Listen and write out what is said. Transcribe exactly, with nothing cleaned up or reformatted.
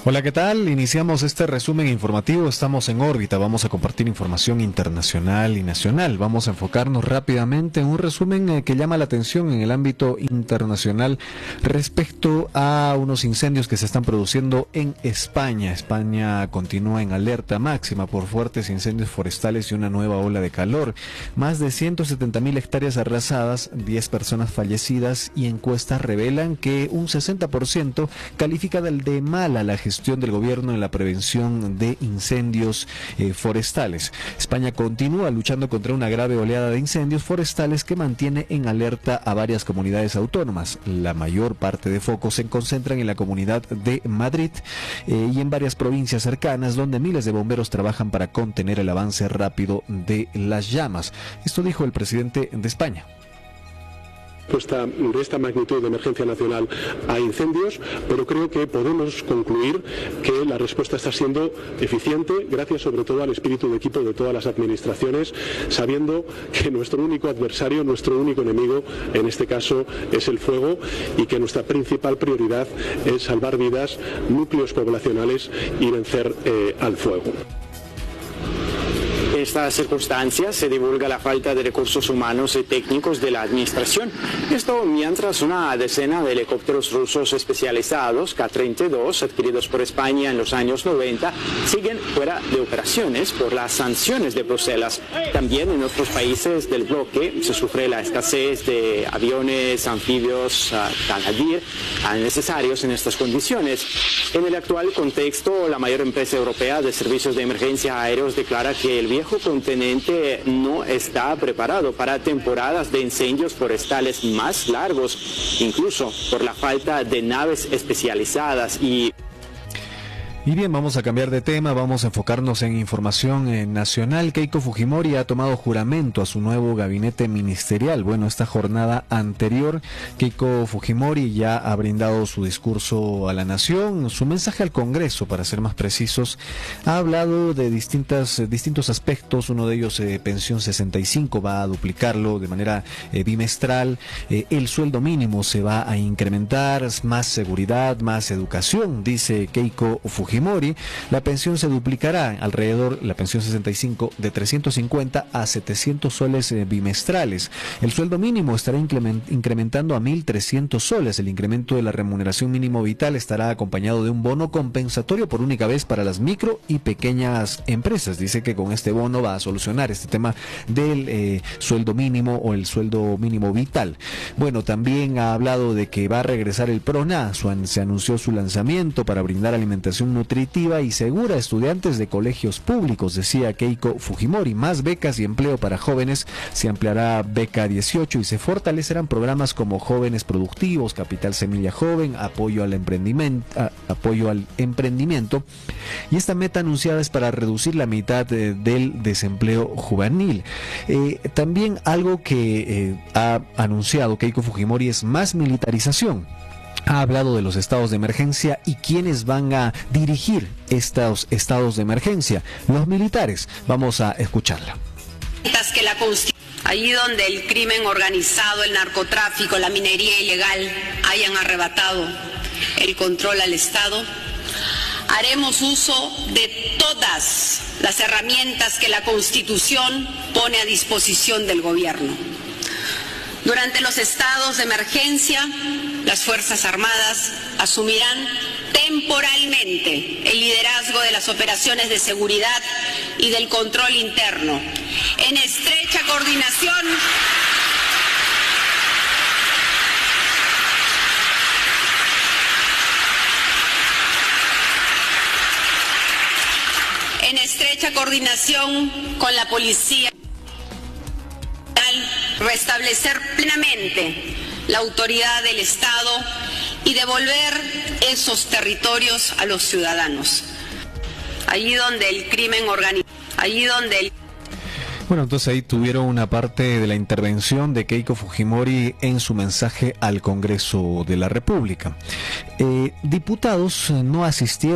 Hola, ¿qué tal? Iniciamos este resumen informativo. Estamos en órbita. Vamos a compartir información internacional y nacional. Vamos a enfocarnos rápidamente en un resumen eh, que llama la atención en el ámbito internacional respecto a unos incendios que se están produciendo en España. España continúa en alerta máxima por fuertes incendios forestales y una nueva ola de calor. Más de ciento setenta mil hectáreas arrasadas, diez personas fallecidas y encuestas revelan que un sesenta por ciento califica de mala la gestión del gobierno en la prevención de incendios eh, forestales. España continúa luchando contra una grave oleada de incendios forestales que mantiene en alerta a varias comunidades autónomas. La mayor parte de focos se concentran en la Comunidad de Madrid eh, y en varias provincias cercanas, donde miles de bomberos trabajan para contener el avance rápido de las llamas. Esto dijo el presidente de España. Respuesta de esta magnitud de emergencia nacional a incendios, pero creo que podemos concluir que la respuesta está siendo eficiente, gracias sobre todo al espíritu de equipo de todas las administraciones, sabiendo que nuestro único adversario, nuestro único enemigo, en este caso, es el fuego, y que nuestra principal prioridad es salvar vidas, núcleos poblacionales y vencer eh, al fuego. En estas circunstancias se divulga la falta de recursos humanos y técnicos de la administración. Esto mientras una decena de helicópteros rusos especializados K treinta y dos adquiridos por España en los años noventa siguen fuera de operaciones por las sanciones de Bruselas. También en otros países del bloque se sufre la escasez de aviones, anfibios, Canadair necesarios en estas condiciones. En el actual contexto, la mayor empresa europea de servicios de emergencia aéreos declara que el viejo continente no está preparado para temporadas de incendios forestales más largos, incluso por la falta de naves especializadas y... Y bien, vamos a cambiar de tema, vamos a enfocarnos en información eh, nacional. Keiko Fujimori ha tomado juramento a su nuevo gabinete ministerial. Bueno, esta jornada anterior, Keiko Fujimori ya ha brindado su discurso a la nación, su mensaje al Congreso, para ser más precisos. Ha hablado de distintas, eh, distintos aspectos, uno de ellos eh, pensión sesenta y cinco, va a duplicarlo de manera eh, bimestral, eh, el sueldo mínimo se va a incrementar, más seguridad, más educación, dice Keiko Fujimori. La pensión se duplicará alrededor, la pensión sesenta y cinco, de trescientos cincuenta a setecientos soles eh, bimestrales. El sueldo mínimo estará incrementando a mil trescientos soles. El incremento de la remuneración mínimo vital estará acompañado de un bono compensatorio por única vez para las micro y pequeñas empresas. Dice que con este bono va a solucionar este tema del eh, sueldo mínimo o el sueldo mínimo vital. Bueno, también ha hablado de que va a regresar el PRONA. Se anunció su lanzamiento para brindar alimentación nutritiva nutritiva y segura a estudiantes de colegios públicos, decía Keiko Fujimori. Más becas y empleo para jóvenes, se ampliará Beca dieciocho y se fortalecerán programas como Jóvenes Productivos, Capital Semilla Joven, apoyo al emprendimiento, a, apoyo al emprendimiento. Y esta meta anunciada es para reducir la mitad eh, del desempleo juvenil. Eh, también algo que eh, ha anunciado Keiko Fujimori es más militarización. Ha hablado de los estados de emergencia y quiénes van a dirigir estos estados de emergencia. Los militares. Vamos a escucharla. Que la Allí donde el crimen organizado, el narcotráfico, la minería ilegal hayan arrebatado el control al Estado, haremos uso de todas las herramientas que la Constitución pone a disposición del gobierno. Durante los estados de emergencia, las Fuerzas Armadas asumirán temporalmente el liderazgo de las operaciones de seguridad y del control interno, en estrecha coordinación en estrecha coordinación con la Policía, restablecer plenamente la autoridad del Estado y devolver esos territorios a los ciudadanos. Allí donde el crimen organizado, allí donde el... Bueno, entonces ahí tuvieron una parte de la intervención de Keiko Fujimori en su mensaje al Congreso de la República. Eh, diputados no asistieron